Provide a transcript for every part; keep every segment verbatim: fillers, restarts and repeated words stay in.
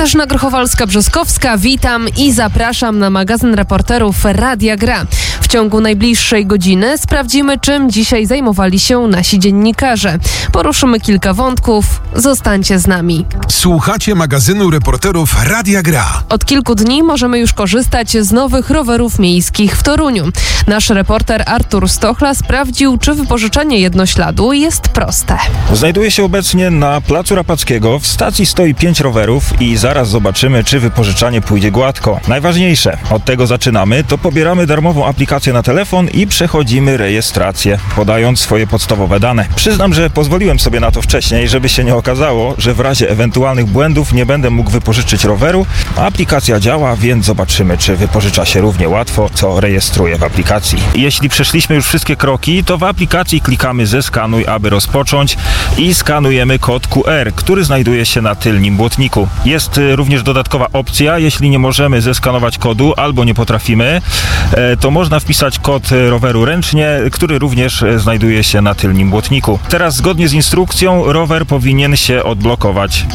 Katarzyna Grochowalska-Brzoskowska, witam i zapraszam na magazyn reporterów Radia Gra. W ciągu najbliższej godziny sprawdzimy, czym dzisiaj zajmowali się nasi dziennikarze. Poruszymy kilka wątków, zostańcie z nami. Słuchacie magazynu reporterów Radia Gra. Od kilku dni możemy już korzystać z nowych rowerów miejskich w Toruniu. Nasz reporter Artur Stochla sprawdził, czy wypożyczenie jednośladu jest proste. Znajduję się obecnie na Placu Rapackiego. W stacji stoi pięć rowerów i zaraz zobaczymy, czy wypożyczanie pójdzie gładko. Najważniejsze, od tego zaczynamy, to pobieramy darmową aplikację na telefon i przechodzimy rejestrację, podając swoje podstawowe dane. Przyznam, że pozwoliłem sobie na to wcześniej, żeby się nie okazało, że w razie ewentualnych błędów nie będę mógł wypożyczyć roweru. Aplikacja działa, więc zobaczymy, czy wypożycza się równie łatwo, co rejestruję w aplikacji. Jeśli przeszliśmy już wszystkie kroki, to w aplikacji klikamy zeskanuj, aby rozpocząć i skanujemy kod Q R, który znajduje się na tylnym błotniku. Jest również dodatkowa opcja, jeśli nie możemy zeskanować kodu albo nie potrafimy, to można wpisać kod roweru ręcznie, który również znajduje się na tylnym błotniku. Teraz zgodnie z instrukcją rower powinien się odblokować.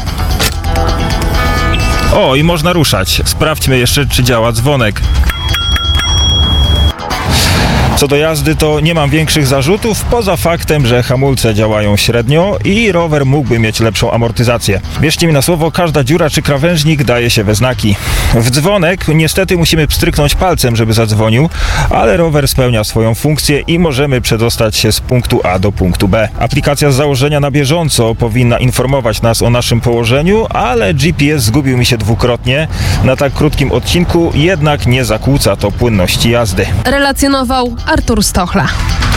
O, i można ruszać. Sprawdźmy jeszcze, czy działa dzwonek. Co do jazdy, to nie mam większych zarzutów, poza faktem, że hamulce działają średnio i rower mógłby mieć lepszą amortyzację. Wierzcie mi na słowo, każda dziura czy krawężnik daje się we znaki. W dzwonek niestety musimy pstryknąć palcem, żeby zadzwonił, ale rower spełnia swoją funkcję i możemy przedostać się z punktu A do punktu B. Aplikacja z założenia na bieżąco powinna informować nas o naszym położeniu, ale G P S zgubił mi się dwukrotnie na tak krótkim odcinku, jednak nie zakłóca to płynności jazdy. Relacjonował Artur Stochla.